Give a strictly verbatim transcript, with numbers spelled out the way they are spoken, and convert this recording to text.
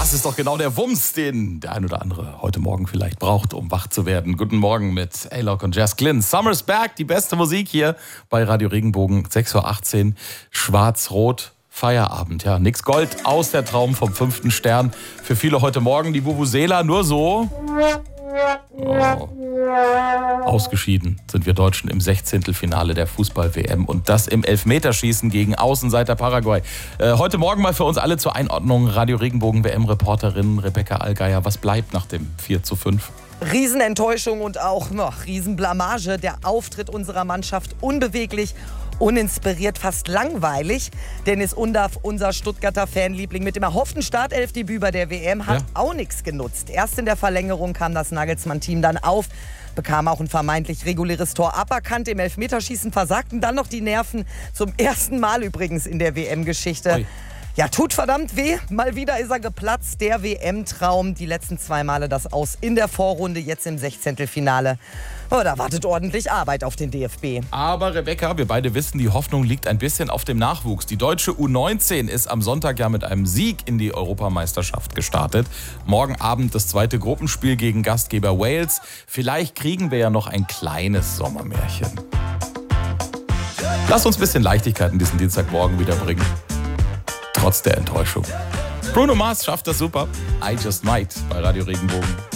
Das ist doch genau der Wumms, den der ein oder andere heute Morgen vielleicht braucht, um wach zu werden. Guten Morgen mit A-Lock und Jazz Glynn. Summer's Back, die beste Musik hier bei Radio Regenbogen, sechs Uhr achtzehn, schwarz-rot, Feierabend. Ja, nix Gold, aus der Traum vom fünften Stern. Für viele heute Morgen die Vuvuzela, nur so. Oh. Ausgeschieden sind wir Deutschen im Sechzehntelfinale der Fußball-W M und das im Elfmeterschießen gegen Außenseiter Paraguay. Äh, heute Morgen mal für uns alle zur Einordnung Radio Regenbogen-W M-Reporterin Rebecca Allgeier. Was bleibt nach dem vier zu fünf? Riesenenttäuschung und auch noch Riesenblamage. Der Auftritt unserer Mannschaft unbeweglich, uninspiriert, fast langweilig. Dennis Undaff, unser Stuttgarter Fanliebling mit dem erhofften Startelfdebüt bei der W M, hat ja auch nichts genutzt. Erst in der Verlängerung kam das Nagelsmann-Team dann auf, bekam auch ein vermeintlich reguläres Tor aberkannt. Im Elfmeterschießen versagten dann noch die Nerven. Zum ersten Mal übrigens in der W M-Geschichte. Ja, tut verdammt weh. Mal wieder ist er geplatzt, der W M-Traum. Die letzten zwei Male das Aus in der Vorrunde, jetzt im Sechzehntelfinale. Oh, da wartet ordentlich Arbeit auf den D F B. Aber Rebecca, wir beide wissen, die Hoffnung liegt ein bisschen auf dem Nachwuchs. Die deutsche U neunzehn ist am Sonntag ja mit einem Sieg in die Europameisterschaft gestartet. Morgen Abend das zweite Gruppenspiel gegen Gastgeber Wales. Vielleicht kriegen wir ja noch ein kleines Sommermärchen. Lass uns ein bisschen Leichtigkeit in diesen Dienstagmorgen wiederbringen. Trotz der Enttäuschung. Bruno Mars schafft das super. I Just Might bei Radio Regenbogen.